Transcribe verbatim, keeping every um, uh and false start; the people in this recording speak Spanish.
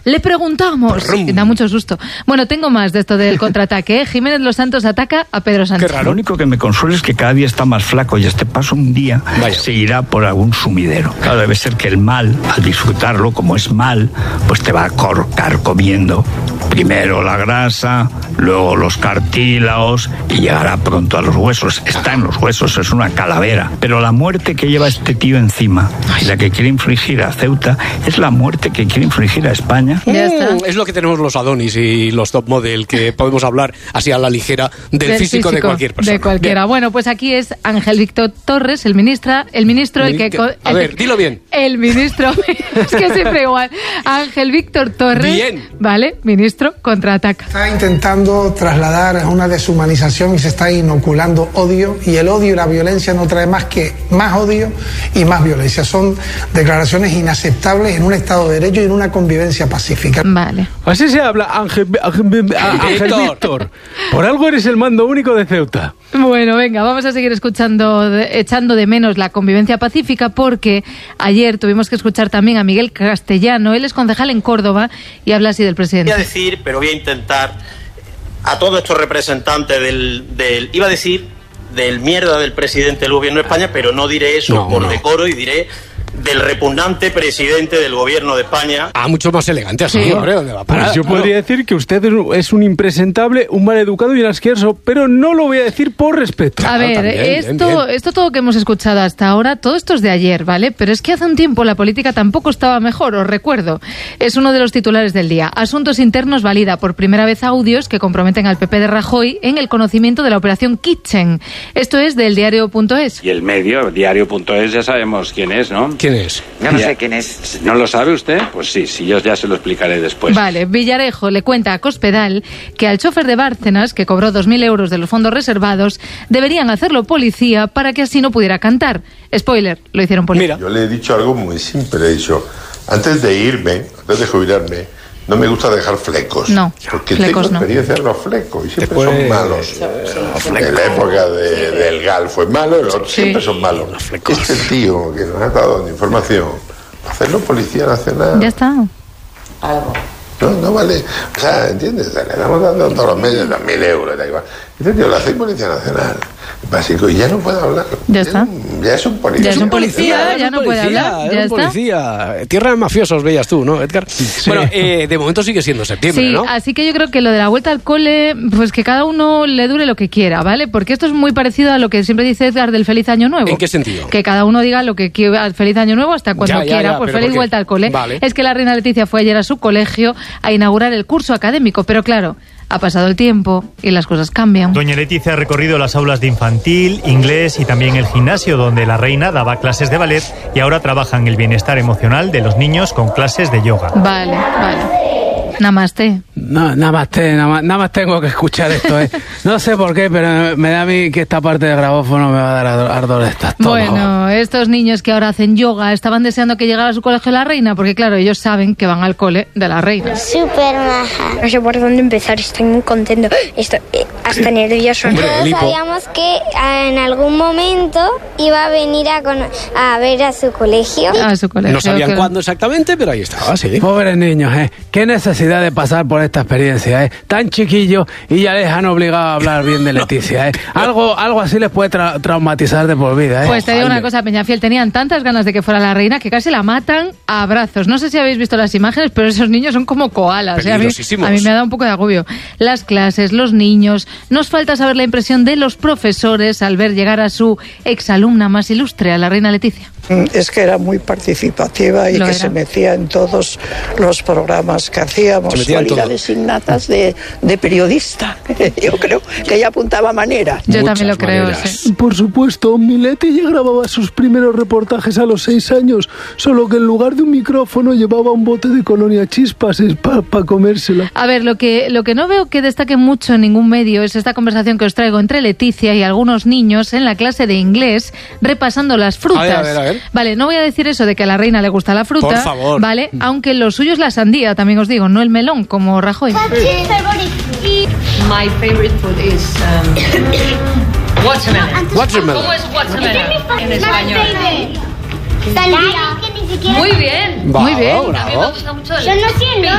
Le preguntamos. Que da mucho susto. Bueno, tengo más de esto del contraataque, ¿eh? Jiménez Los Santos ataca a Pedro Sánchez. Qué raro. Lo único que me consuela es que cada día está más flaco y este paso un día Vaya. se irá por algún sumidero. Claro, debe ser que el mal, al disfrutarlo, como es mal, pues te va a corcar comiendo. Primero la grasa, luego los cartílagos y llegará pronto a los huesos. Está en los huesos, es una calavera. Pero la muerte que lleva este tío encima, y la que quiere infligir a Ceuta, es la muerte que quiere infligir a España. Ya está. Es lo que tenemos los Adonis y los top model, que podemos hablar así a la ligera del, del físico, físico de cualquier persona. De cualquiera. Bien. Bueno, pues aquí es Ángel Víctor Torres, el ministra, el ministro, el que... El, a ver, dilo bien. El ministro, es que siempre igual. Ángel Víctor Torres. Bien. Vale, ministro, contraataca. Está intentando trasladar una deshumanización y se está inoculando odio, y el odio y la violencia no trae más que más odio y más violencia. Son declaraciones inaceptables en un Estado de Derecho y en una convivencia pacífica. Vale. Así se habla, Ángel, Ángel, Ángel Víctor. Por algo eres el mando único de Ceuta. Bueno, venga, vamos a seguir escuchando, de, echando de menos la convivencia pacífica, porque ayer tuvimos que escuchar también a Miguel Castellano. Él es concejal en Córdoba y habla así del presidente. Voy a decir, pero voy a intentar, a todos estos representantes del, del iba a decir, del mierda del presidente del gobierno de España, pero no diré eso no, por no. decoro, y diré del repugnante presidente del gobierno de España. Ah, mucho más elegante así, sí. hombre, ¿dónde va a parar? Pues yo claro. podría decir que usted es un impresentable, un maleducado y un asqueroso, pero no lo voy a decir por respeto. A ver, también, esto, bien, bien. esto todo que hemos escuchado hasta ahora, todo esto es de ayer, ¿vale? Pero es que hace un tiempo la política tampoco estaba mejor, os recuerdo. Es uno de los titulares del día. Asuntos Internos valida por primera vez audios que comprometen al P P de Rajoy en el conocimiento de la operación Kitchen. Esto es del diario punto es. Y el medio, diario punto es, ya sabemos quién es, ¿no? ¿Quién es? Yo no ya. sé quién es. ¿No lo sabe usted? Pues sí, sí, yo ya se lo explicaré después. Vale, Villarejo le cuenta a Cospedal que al chofer de Bárcenas, que cobró dos mil euros de los fondos reservados, deberían hacerlo policía para que así no pudiera cantar. Spoiler, lo hicieron policía. Mira. Yo le he dicho algo muy simple, he dicho, antes de irme, antes de jubilarme, no me gusta dejar flecos. No, porque flecos tengo no. experiencia en los flecos y siempre Después, son malos. Eh, en la época de, del Gal fue malo, los otros sí. siempre son malos. Este tío que nos ha estado dando información, hacerlo Policía Nacional. Ya está. Algo. No, no vale. O sea, ¿entiendes? Le damos dando todos los meses dos mil euros, da igual. Este tío lo hace Policía Nacional. Básico, y ya no puede hablar. Ya está. Ya es un policía. Ya es un policía, ya no puede hablar. Ya está. Policía. Tierra de mafiosos veías tú, ¿no, Edgar? Sí. Bueno, eh, de momento sigue siendo septiembre, sí, ¿no? Así que yo creo que lo de la vuelta al cole, pues que cada uno le dure lo que quiera, ¿vale? Porque esto es muy parecido a lo que siempre dice Edgar del Feliz Año Nuevo. ¿En qué sentido? Que cada uno diga lo que quiera, Feliz Año Nuevo hasta cuando ya, ya, quiera, ya, pues feliz vuelta al cole. Vale. Es que la reina Leticia fue ayer a su colegio a inaugurar el curso académico, pero claro, ha pasado el tiempo y las cosas cambian. Doña Leticia ha recorrido las aulas de infantil, inglés y también el gimnasio donde la reina daba clases de ballet y ahora trabaja en el bienestar emocional de los niños con clases de yoga. Vale, vale. Namaste. No, namaste, nada nada más tengo que escuchar esto, ¿eh? No sé por qué, pero me da a mí que esta parte del grabófono me va a dar ardor de estas. Bueno, estos niños que ahora hacen yoga estaban deseando que llegara a su colegio la reina, porque claro, ellos saben que van al cole de la reina. Súper maja. No sé por dónde empezar, estoy muy contento. Estoy eh, hasta nervioso. Todos sabíamos que en algún momento iba a venir a, con, a ver a su colegio. A su colegio. No sabían que... cuándo exactamente, pero ahí estaba, sí. Pobres niños, ¿eh? Qué necesidad de pasar por esta experiencia, ¿eh? Tan chiquillos y ya les han obligado a hablar bien de Leticia, ¿eh? Algo, algo así les puede tra traumatizar de por vida, ¿eh? Pues te digo una cosa, Peñafiel, tenían tantas ganas de que fuera la reina que casi la matan a abrazos. No sé si habéis visto las imágenes, pero esos niños son como koalas, ¿eh? A mí, a mí me ha dado un poco de agobio. Las clases, los niños, nos falta saber la impresión de los profesores al ver llegar a su exalumna más ilustre, a la reina Leticia. Es que era muy participativa y Lo que era. se metía en todos los programas que hacíamos, cualidades innatas de, de periodista. Yo creo que ella apuntaba maneras. Yo Muchas también lo creo, sí. Por supuesto, mi Leti ya grababa sus primeros reportajes a los seis años, solo que en lugar de un micrófono llevaba un bote de colonia chispas para pa comérsela. A ver, lo que, lo que no veo que destaque mucho en ningún medio es esta conversación que os traigo entre Leticia y algunos niños en la clase de inglés repasando las frutas. A ver, a ver, a ver. Vale, no voy a decir eso de que a la reina le gusta la fruta. Por favor. Vale, aunque lo suyo es la sandía, también os digo, no el melón, como Rajoy. My favorite food is um, watermelon. Watermelon. ¿Cómo es watermelon en español? Sandía. Muy bien. Bravo, Muy bien. bravo. A mí me gusta mucho el... Yo no sé, ¿no?